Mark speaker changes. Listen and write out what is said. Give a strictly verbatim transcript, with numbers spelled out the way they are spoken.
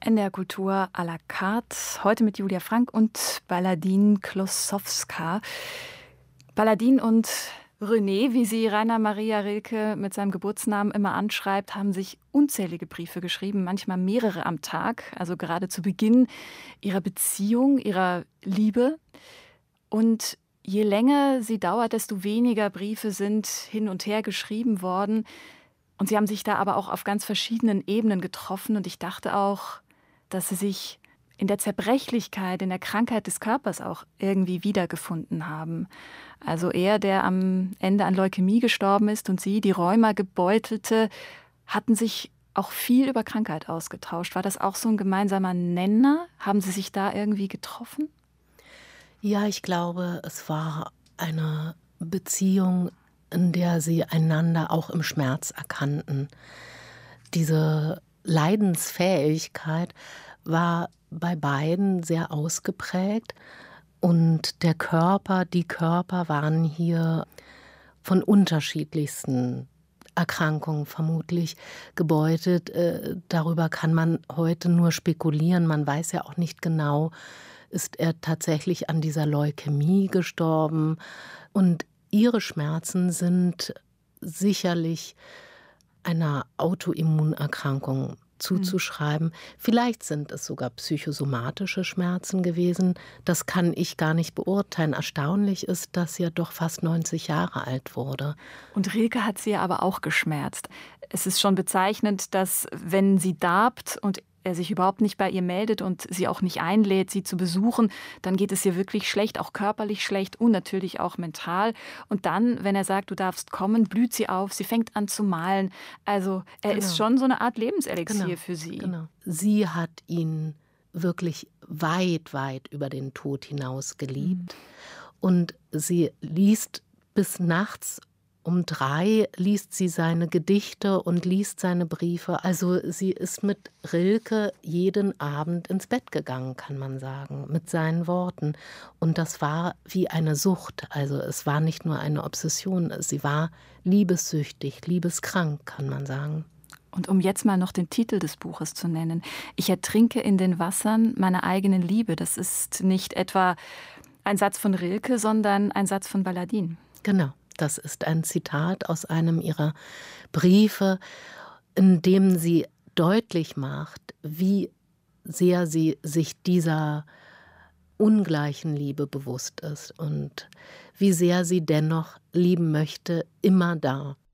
Speaker 1: N D R Kultur à la carte. Heute mit Julia Frank und Baladine Klossowska. Baladine und René, wie sie Rainer Maria Rilke mit seinem Geburtsnamen immer anschreibt, haben sich unzählige Briefe geschrieben, manchmal mehrere am Tag, also gerade zu Beginn ihrer Beziehung, ihrer Liebe. Und je länger sie dauert, desto weniger Briefe sind hin und her geschrieben worden. Und sie haben sich da aber auch auf ganz verschiedenen Ebenen getroffen. Und ich dachte auch, dass sie sich in der Zerbrechlichkeit, in der Krankheit des Körpers auch irgendwie wiedergefunden haben. Also er, der am Ende an Leukämie gestorben ist, und sie, die Rheuma-Gebeutelte, hatten sich auch viel über Krankheit ausgetauscht. War das auch so ein gemeinsamer Nenner? Haben Sie sich da irgendwie getroffen?
Speaker 2: Ja, ich glaube, es war eine Beziehung, in der sie einander auch im Schmerz erkannten. Diese Leidensfähigkeit war bei beiden sehr ausgeprägt und der Körper, die Körper waren hier von unterschiedlichsten Erkrankungen vermutlich gebeutet. Äh, darüber kann man heute nur spekulieren. Man weiß ja auch nicht genau, ist er tatsächlich an dieser Leukämie gestorben. Und ihre Schmerzen sind sicherlich einer Autoimmunerkrankung zuzuschreiben. Mhm. Vielleicht sind es sogar psychosomatische Schmerzen gewesen. Das kann ich gar nicht beurteilen. Erstaunlich ist, dass sie ja doch fast neunzig Jahre alt wurde.
Speaker 1: Und Rilke hat sie ja aber auch geschmerzt. Es ist schon bezeichnend, dass, wenn sie darbt und er sich überhaupt nicht bei ihr meldet und sie auch nicht einlädt, sie zu besuchen, dann geht es ihr wirklich schlecht, auch körperlich schlecht und natürlich auch mental. Und dann, wenn er sagt, du darfst kommen, blüht sie auf, sie fängt an zu malen. Also er
Speaker 2: Genau.
Speaker 1: ist schon so eine Art Lebenselixier
Speaker 2: Genau.
Speaker 1: für sie.
Speaker 2: Genau. Sie hat ihn wirklich weit, weit über den Tod hinaus geliebt. Mhm. Und sie liest bis nachts um drei, liest sie seine Gedichte und liest seine Briefe. Also sie ist mit Rilke jeden Abend ins Bett gegangen, kann man sagen, mit seinen Worten. Und das war wie eine Sucht. Also es war nicht nur eine Obsession, sie war liebessüchtig, liebeskrank, kann man sagen.
Speaker 1: Und um jetzt mal noch den Titel des Buches zu nennen: Ich ertrinke in den Wassern meiner eigenen Liebe. Das ist nicht etwa ein Satz von Rilke, sondern ein Satz von Baladine.
Speaker 2: Genau. Das ist ein Zitat aus einem ihrer Briefe, in dem sie deutlich macht, wie sehr sie sich dieser ungleichen Liebe bewusst ist und wie sehr sie dennoch lieben möchte, immer da.